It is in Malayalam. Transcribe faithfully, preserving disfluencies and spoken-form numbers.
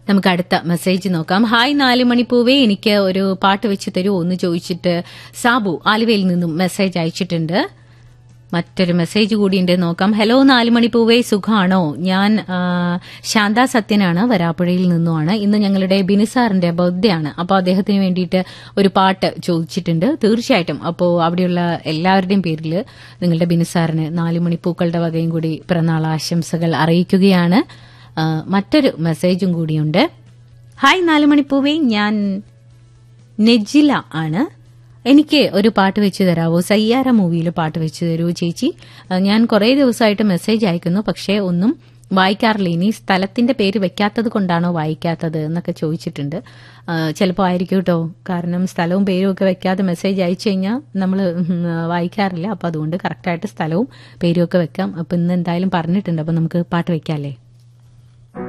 നമുക്ക് അടുത്ത മെസ്സേജ് നോക്കാം. ഹായ് നാല് മണിപ്പൂവേ, എനിക്ക് ഒരു പാട്ട് വെച്ച് തരുമോ എന്ന് ചോദിച്ചിട്ട് സാബു ആലുവയിൽ നിന്നും മെസ്സേജ് അയച്ചിട്ടുണ്ട്. മറ്റൊരു മെസ്സേജ് കൂടിയുണ്ട്, നോക്കാം. ഹലോ നാല് മണിപ്പൂവേ, സുഖാണോ? ഞാൻ ശാന്ത സത്യനാണ്, വരാപ്പുഴയിൽ നിന്നുമാണ്. ഇന്ന് ഞങ്ങളുടെ ബിനിസാറിന്റെ ബർത്ത്ഡേ ആണ്. അപ്പോൾ അദ്ദേഹത്തിന് വേണ്ടിയിട്ട് ഒരു പാട്ട് ചോദിച്ചിട്ടുണ്ട്. തീർച്ചയായിട്ടും അപ്പോൾ അവിടെയുള്ള എല്ലാവരുടെയും പേരിൽ നിങ്ങളുടെ ബിനിസാറിന് നാല് മണിപ്പൂക്കളുടെ വകയും കൂടി പിറന്നാൾ ആശംസകൾ അറിയിക്കുകയാണ്. മറ്റൊരു മെസ്സേജും കൂടിയുണ്ട്. ഹായ് നാല് മണിപ്പൂവേ, ഞാൻ നെജില ആണ്. എനിക്ക് ഒരു പാട്ട് വെച്ച് തരാവോ? സയ്യാര മൂവിയിൽ പാട്ട് വെച്ച് തരുമോ ചേച്ചി? ഞാൻ കുറേ ദിവസമായിട്ട് മെസ്സേജ് അയക്കുന്നു, പക്ഷേ ഒന്നും വായിക്കാറില്ല. ഇനി സ്ഥലത്തിന്റെ പേര് വെക്കാത്തത് കൊണ്ടാണോ വായിക്കാത്തത് എന്നൊക്കെ ചോദിച്ചിട്ടുണ്ട്. ചിലപ്പോൾ ആയിരിക്കും കേട്ടോ. കാരണം സ്ഥലവും പേരും ഒക്കെ വെക്കാതെ മെസ്സേജ് അയച്ചു കഴിഞ്ഞാൽ നമ്മൾ വായിക്കാറില്ല. അപ്പോൾ അതുകൊണ്ട് കറക്റ്റായിട്ട് സ്ഥലവും പേരും ഒക്കെ വെക്കാം. അപ്പം ഇന്ന് എന്തായാലും പറഞ്ഞിട്ടുണ്ട്. അപ്പം നമുക്ക് പാട്ട് വെക്കാമല്ലേ?